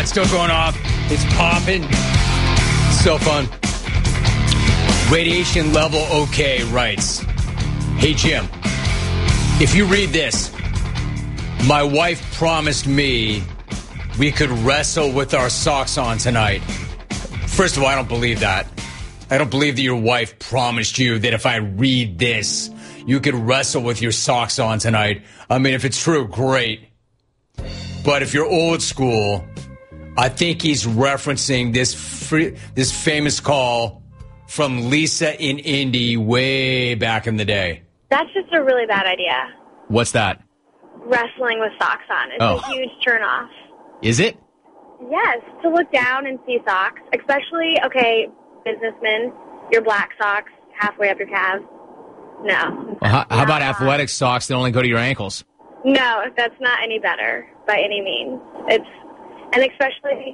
still going off. It's popping. So fun. Radiation level okay writes, "Hey, Jim, if you read this, my wife promised me we could wrestle with our socks on tonight." First of all, I don't believe that. I don't believe that your wife promised you that if I read this, you could wrestle with your socks on tonight. I mean, if it's true, great. But if you're old school, I think he's referencing this famous call from Lisa in Indy way back in the day. That's just a really bad idea. What's that? Wrestling with socks on. It's a huge turnoff. Is it? Yes, to look down and see socks, especially, businessmen, your black socks halfway up your calves. No. Well, how about athletic socks that only go to your ankles? No, that's not any better by any means. And especially,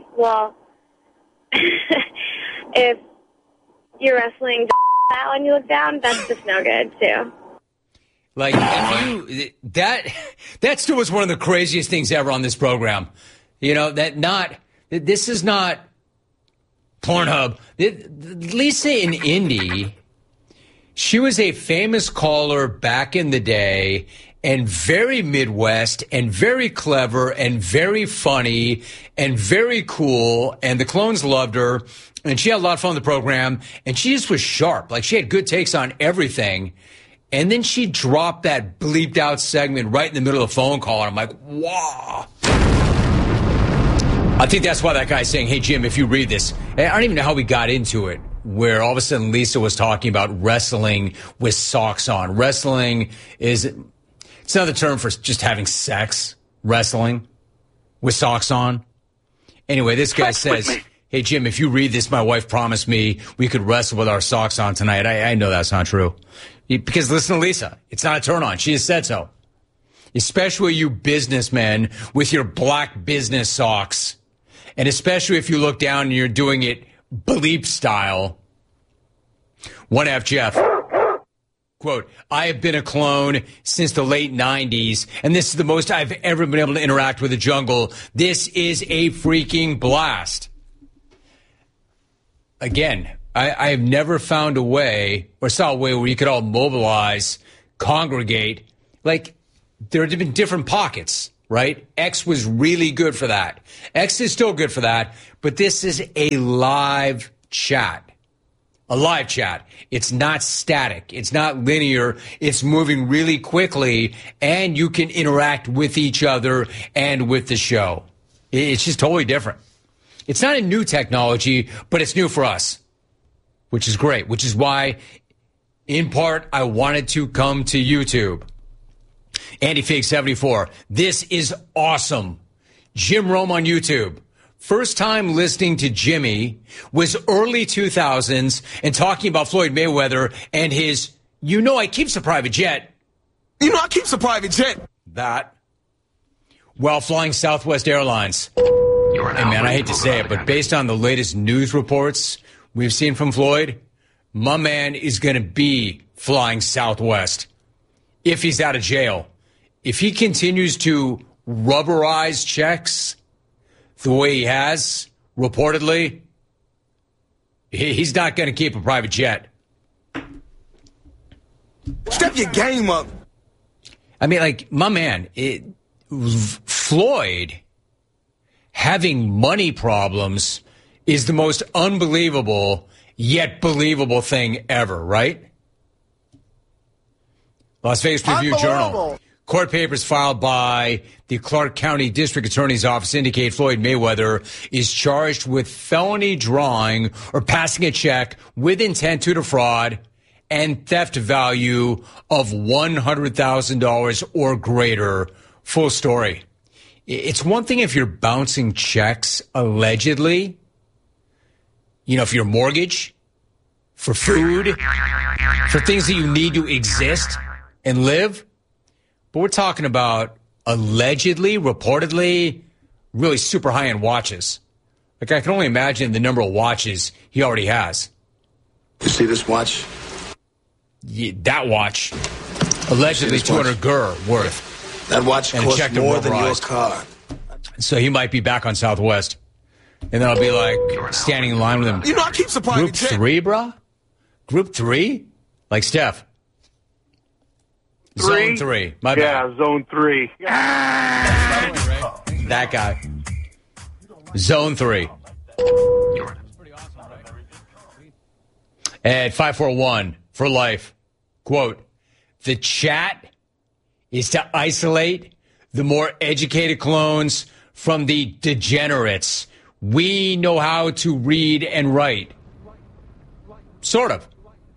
if you're wrestling out and you look down, that's just no good too. Like, if that still was one of the craziest things ever on this program. You know, this is not Pornhub. Lisa in Indy, she was a famous caller back in the day and very Midwest and very clever and very funny and very cool. And the clones loved her and she had a lot of fun on the program and she just was sharp. Like, she had good takes on everything. And then she dropped that bleeped out segment right in the middle of the phone call. And I'm like, wow. I think that's why that guy's saying, "Hey, Jim, if you read this," I don't even know how we got into it, where all of a sudden Lisa was talking about wrestling with socks on. Wrestling it's another term for just having sex, wrestling with socks on. Anyway, this guy says, "Hey, Jim, if you read this, my wife promised me we could wrestle with our socks on tonight." I know that's not true. Because listen to Lisa, it's not a turn on. She has said so. Especially you businessmen with your black business socks. And especially if you look down and you're doing it bleep style. 1F Jeff. Quote, "I have been a clone since the late 90s, and this is the most I've ever been able to interact with the jungle. This is a freaking blast." Again, I have never found a way or saw a way where you could all mobilize, congregate. Like, there have been different pockets, right? X was really good for that. X is still good for that, but this is a live chat. A live chat. It's not static. It's not linear. It's moving really quickly, and you can interact with each other and with the show. It's just totally different. It's not a new technology, but it's new for us, which is great, which is why, in part, I wanted to come to YouTube. Andy Fig 74. "This is awesome. Jim Rome on YouTube. First time listening to Jimmy was early 2000s and talking about Floyd Mayweather and his, I keeps a private jet. I keeps a private jet. That. While flying Southwest Airlines." Hey, man, I hate to say it, but based on the latest news reports we've seen from Floyd, my man is going to be flying Southwest if he's out of jail. If he continues to rubberize checks the way he has, reportedly, he's not going to keep a private jet. Step your game up. I mean, like, my man, Floyd having money problems is the most unbelievable yet believable thing ever, right? Las Vegas Review-Journal. Court papers filed by the Clark County District Attorney's Office indicate Floyd Mayweather is charged with felony drawing or passing a check with intent to defraud and theft value of $100,000 or greater. Full story. It's one thing if you're bouncing checks, allegedly, for your mortgage, for food, for things that you need to exist and live. But we're talking about allegedly, reportedly, really super high-end watches. Like, I can only imagine the number of watches he already has. You see this watch? Yeah, that watch, allegedly 200 worth. That watch costs more than your car. So he might be back on Southwest. And then I'll be like standing in line with him. You know, I keep surprising Group 3, bruh? Group 3? Like Steph. Zone 3. My bad. Yeah, Zone 3. That guy. Zone 3. At 541 for life. Quote, the chat is to isolate the more educated clones from the degenerates. We know how to read and write. Sort of.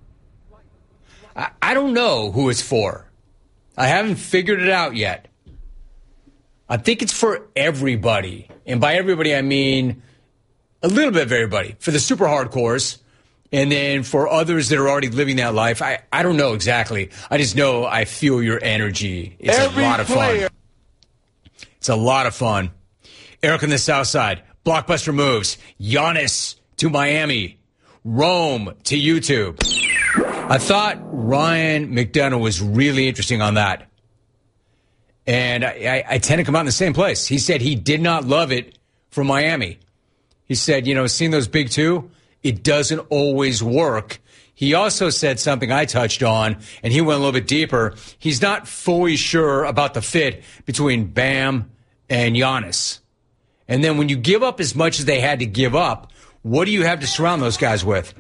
I don't know who it's for. I haven't figured it out yet. I think it's for everybody. And by everybody, I mean a little bit of everybody. For the super hardcores. And then for others that are already living that life, I don't know exactly. I just know I feel your energy. It's a lot of fun. It's a lot of fun. Eric on the South Side. Blockbuster moves. Giannis to Miami. Rome to YouTube. I thought Ryan McDonough was really interesting on that. And I tend to come out in the same place. He said he did not love it from Miami. He said, seeing those big two, it doesn't always work. He also said something I touched on, and he went a little bit deeper. He's not fully sure about the fit between Bam and Giannis. And then when you give up as much as they had to give up, what do you have to surround those guys with?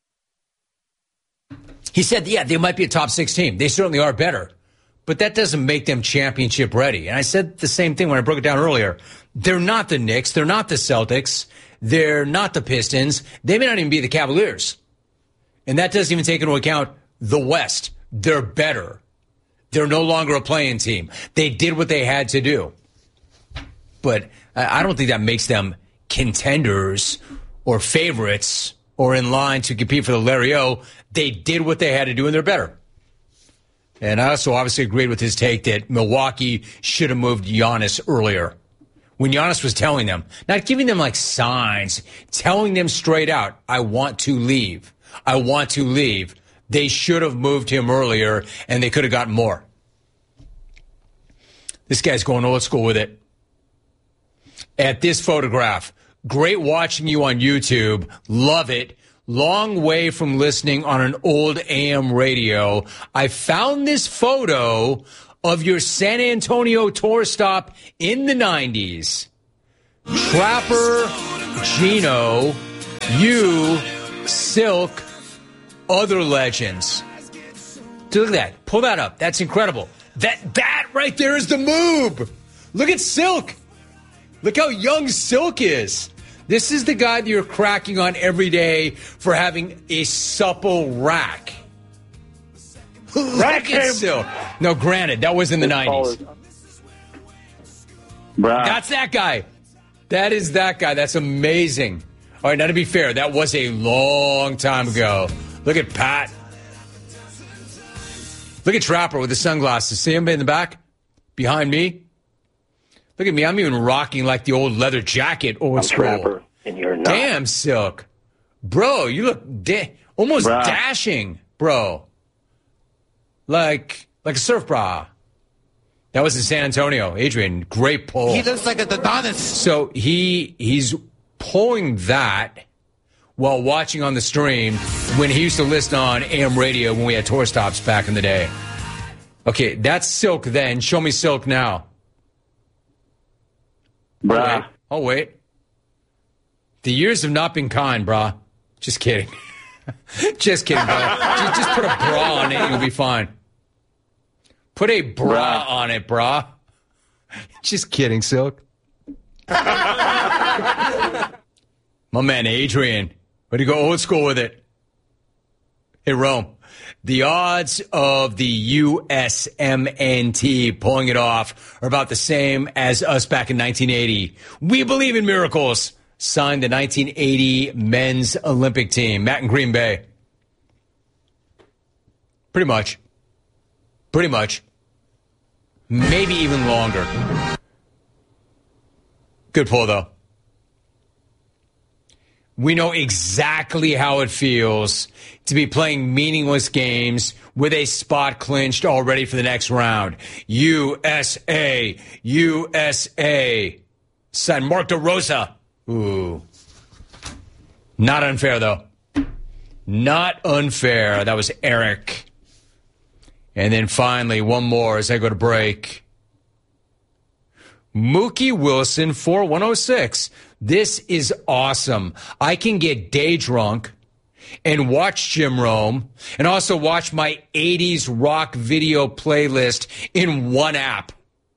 He said, yeah, they might be a top 6 team. They certainly are better. But that doesn't make them championship ready. And I said the same thing when I broke it down earlier. They're not the Knicks. They're not the Celtics. They're not the Pistons. They may not even be the Cavaliers. And that doesn't even take into account the West. They're better. They're no longer a playing team. They did what they had to do. But I don't think that makes them contenders or favorites or in line to compete for the Larry O. They did what they had to do, and they're better. And I also obviously agreed with his take that Milwaukee should have moved Giannis earlier. When Giannis was telling them, not giving them like signs, telling them straight out, I want to leave. I want to leave. They should have moved him earlier, and they could have gotten more. This guy's going old school with it. At this photograph, great watching you on YouTube. Love it. Long way from listening on an old AM radio. I found this photo of your San Antonio tour stop in the 90s. Trapper, Gino, you, Silk, other legends. Look at that. Pull that up. That's incredible. That right there is the move. Look at Silk. Look how young Silk is. This is the guy that you're cracking on every day for having a supple rack. Rack him. Silk. No, granted, that was in the 90s. Bruh. That's that guy. That is that guy. That's amazing. All right, now to be fair, that was a long time ago. Look at Pat. Look at Trapper with the sunglasses. See him in the back? Behind me? Look at me. I'm even rocking like the old leather jacket. Old school. Trapper, and you're not. Damn, Silk. Bro, you look almost dashing, bro. Like a surf bra. That was in San Antonio. Adrian, great pull. He looks like a Adonis. So he's pulling that while watching on the stream when he used to listen on AM radio when we had tour stops back in the day. Okay, that's Silk then. Show me Silk now. Bruh. Oh, wait. The years have not been kind, brah. Just kidding. Just kidding, bro. Just put a bra on it and you'll be fine. Put a bra on it, brah. Just kidding, Silk. My man, Adrian. Way to go old school with it. Hey, Rome. The odds of the USMNT pulling it off are about the same as us back in 1980. We believe in miracles. Signed the 1980 men's Olympic team. Matt in Green Bay. Pretty much. Pretty much. Maybe even longer. Good pull, though. We know exactly how it feels to be playing meaningless games with a spot clinched already for the next round. USA, USA. San Mark DeRosa. Ooh. Not unfair, though. Not unfair. That was Eric. And then finally, one more as I go to break. Mookie Wilson, 4106. This is awesome. I can get day drunk and watch Jim Rome and also watch my 80s rock video playlist in one app.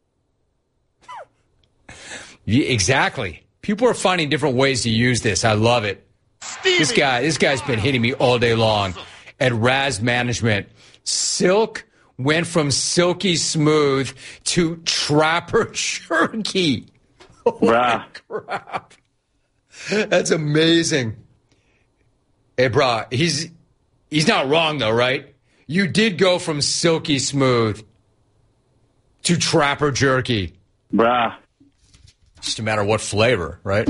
Yeah, exactly. People are finding different ways to use this. I love it. This guy's been hitting me all day long at Raz Management. Silk went from silky smooth to trapper jerky. Holy crap. That's amazing. Hey, brah, he's not wrong, though, right? You did go from silky smooth to trapper jerky. Bruh. Just a matter of what flavor, right?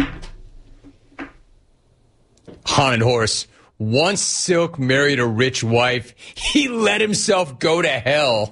Haunted Horse. Once Silk married a rich wife, he let himself go to hell.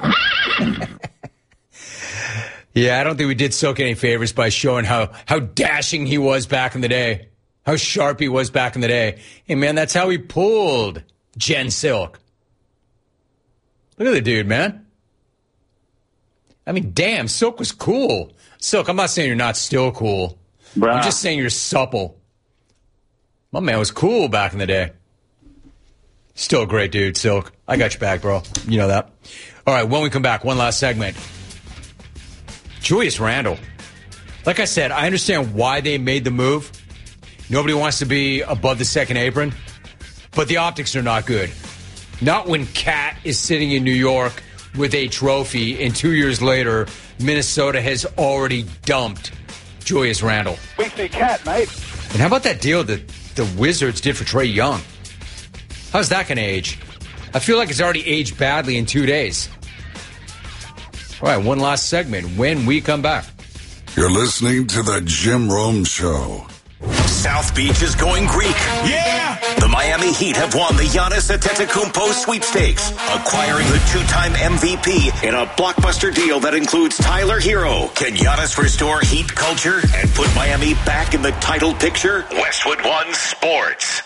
Yeah, I don't think we did Silk any favors by showing how dashing he was back in the day. How sharp he was back in the day. Hey, man, that's how he pulled Jen Silk. Look at the dude, man. I mean, damn, Silk was cool. Silk, I'm not saying you're not still cool. Bruh. I'm just saying you're supple. My man was cool back in the day. Still a great dude, Silk. I got your back, bro. You know that. All right, when we come back, one last segment. Julius Randle. Like I said, I understand why they made the move. Nobody wants to be above the second apron. But the optics are not good. Not when Cat is sitting in New York with a trophy, and 2 years later, Minnesota has already dumped Julius Randle. We see Cat, mate. And how about that deal that the Wizards did for Trae Young? How's that going to age? I feel like it's already aged badly in 2 days. All right, one last segment when we come back. You're listening to the Jim Rome Show. South Beach is going Greek. Yeah! The Miami Heat have won the Giannis Antetokounmpo sweepstakes, acquiring the two-time MVP in a blockbuster deal that includes Tyler Hero. Can Giannis restore Heat culture and put Miami back in the title picture? Westwood One Sports.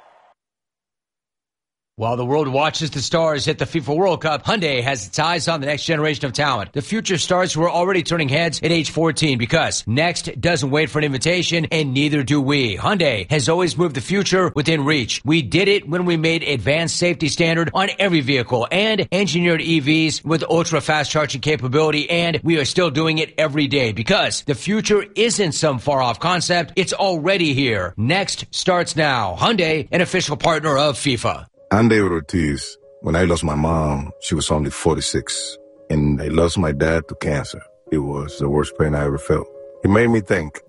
While the world watches the stars hit the FIFA World Cup, Hyundai has its eyes on the next generation of talent. The future stars who are already turning heads at age 14 because next doesn't wait for an invitation, and neither do we. Hyundai has always moved the future within reach. We did it when we made advanced safety standard on every vehicle and engineered EVs with ultra-fast charging capability, and we are still doing it every day because the future isn't some far-off concept. It's already here. Next starts now. Hyundai, an official partner of FIFA. I'm David Ortiz. When I lost my mom, she was only 46. And I lost my dad to cancer. It was the worst pain I ever felt. It made me think,